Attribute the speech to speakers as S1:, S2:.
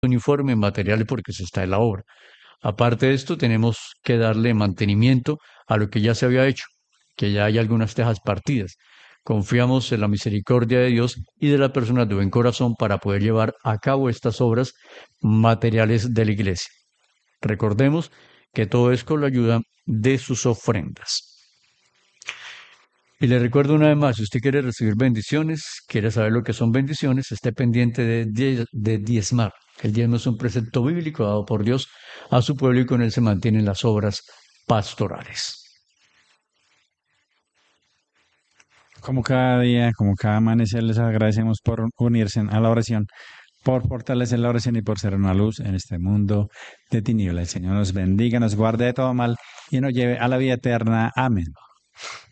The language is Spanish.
S1: uniforme, materiales porque se está en la obra. Aparte de esto, tenemos que darle mantenimiento a lo que ya se había hecho, que ya hay algunas tejas partidas. Confiamos en la misericordia de Dios y de las personas de buen corazón para poder llevar a cabo estas obras materiales de la iglesia. Recordemos que todo es con la ayuda de sus ofrendas. Y le recuerdo una vez más, si usted quiere recibir bendiciones, quiere saber lo que son bendiciones, esté pendiente de diezmar. El diezmo es un precepto bíblico dado por Dios a su pueblo y con él se mantienen las obras pastorales.
S2: Como cada día, como cada amanecer, les agradecemos por unirse a la oración, por fortalecer la oración y por ser una luz en este mundo de tinieblas. El Señor nos bendiga, nos guarde de todo mal y nos lleve a la vida eterna. Amén.